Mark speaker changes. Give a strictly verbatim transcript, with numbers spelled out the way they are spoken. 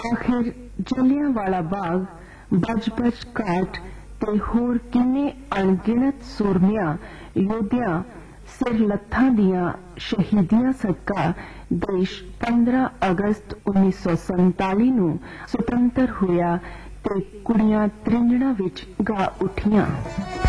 Speaker 1: आखिर जलियांवाला बाग, बज-बज घाट ते होर किन्ने अणगिणत सूरमियां योद्धियां सिर लत्थां दियां शहीदियां सदका देश पंद्रह अगस्त उन्नीस सौ संताली नूं सुतंत्र होया ते कुड़ियां त्रिंजणा विच गा उठियां।